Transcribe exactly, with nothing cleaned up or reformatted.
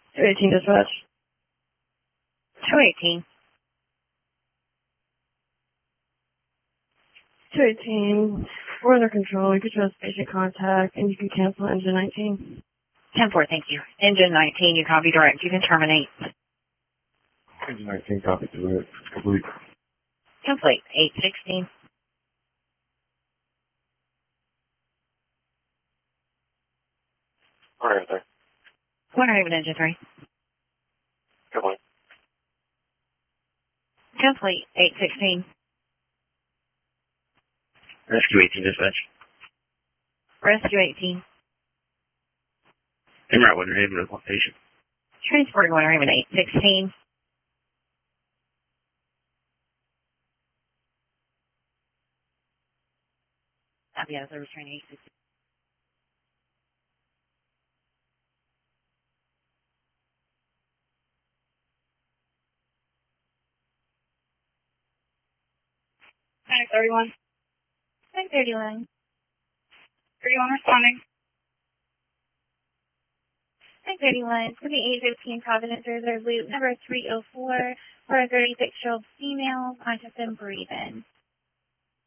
two eighteen dispatch. two eighteen. two eighteen, we're under control. You can trust patient contact, and you can cancel engine nineteen. ten four, thank you. Engine nineteen, you copy direct. You can terminate. Engine nineteen, copy to it. Complete. Complete. eight sixteen. All right, there. One Raven engine three. Complete. Complete. eight sixteen. Rescue eighteen dispatch. Rescue eighteen. En route one Raven with one patient. Transporting one Raven eight sixteen. Copy out of service train eight sixteen. nine thirty-one. nine thirty-one. thirty-one responding. nine thirty-one. To the eight fifteen Providence Reserve Loop number three oh four for a thirty-six-year-old female. Contact them breathe in.